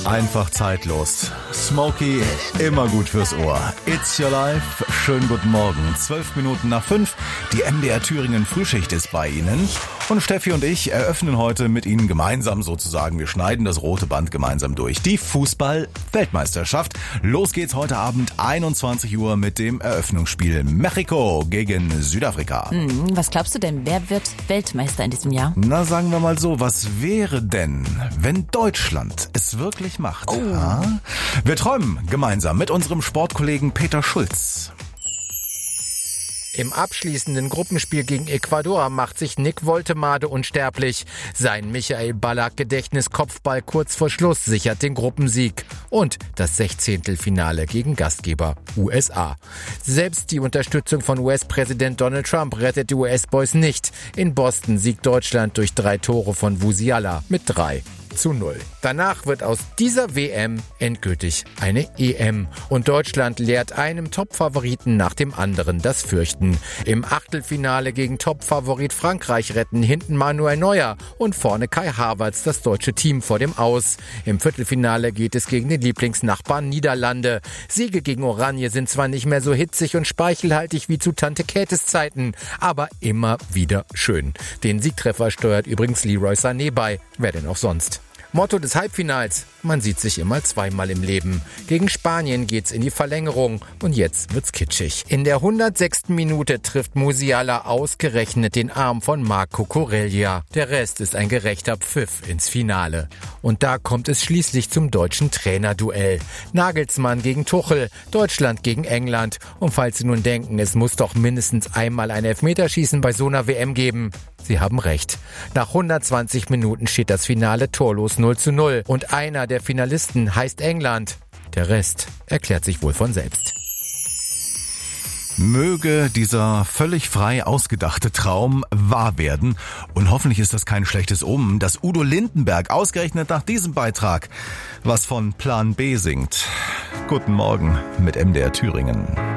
Einfach zeitlos. Smokey, immer gut fürs Ohr. It's your life. Schönen guten Morgen. 12 Minuten nach 5. Die MDR Thüringen Frühschicht ist bei Ihnen. Und Steffi und ich eröffnen heute mit Ihnen gemeinsam sozusagen. Wir schneiden das rote Band gemeinsam durch. Die Fußball-Weltmeisterschaft. Los geht's heute Abend 21 Uhr mit dem Eröffnungsspiel Mexiko gegen Südafrika. Was glaubst du denn, wer wird Weltmeister in diesem Jahr? Na, sagen wir mal so, was wäre denn, wenn Deutschland es wirklich macht? Wir träumen gemeinsam mit unserem Sportkollegen Peter Schulz. Im abschließenden Gruppenspiel gegen Ecuador macht sich Nick Woltemade unsterblich. Sein Michael Ballack-Gedächtnis-Kopfball kurz vor Schluss sichert den Gruppensieg. Und das 16. gegen Gastgeber USA. Selbst die Unterstützung von US-Präsident Donald Trump rettet die US-Boys nicht. In Boston siegt Deutschland durch 3 Tore von Musiala mit 3:0. Danach wird aus dieser WM endgültig eine EM. Und Deutschland lehrt einem Topfavoriten nach dem anderen das Fürchten. Im Achtelfinale gegen Topfavorit Frankreich retten hinten Manuel Neuer und vorne Kai Havertz das deutsche Team vor dem Aus. Im Viertelfinale geht es gegen den Lieblingsnachbarn Niederlande. Siege gegen Oranje sind zwar nicht mehr so hitzig und speichelhaltig wie zu Tante Käthes Zeiten, aber immer wieder schön. Den Siegtreffer steuert übrigens Leroy Sané bei. Wer denn auch sonst? Motto des Halbfinals: Man sieht sich immer zweimal im Leben. Gegen Spanien geht's in die Verlängerung und jetzt wird's kitschig. In der 106. Minute trifft Musiala ausgerechnet den Arm von Marco Corella. Der Rest ist ein gerechter Pfiff ins Finale. Und da kommt es schließlich zum deutschen Trainerduell. Nagelsmann gegen Tuchel, Deutschland gegen England. Und falls Sie nun denken, es muss doch mindestens einmal ein Elfmeterschießen bei so einer WM geben, Sie haben recht. Nach 120 Minuten steht das Finale torlos 0:0 und einer der Finalisten heißt England. Der Rest erklärt sich wohl von selbst. Möge dieser völlig frei ausgedachte Traum wahr werden. Und hoffentlich ist das kein schlechtes Omen, dass Udo Lindenberg ausgerechnet nach diesem Beitrag was von Plan B singt. Guten Morgen mit MDR Thüringen.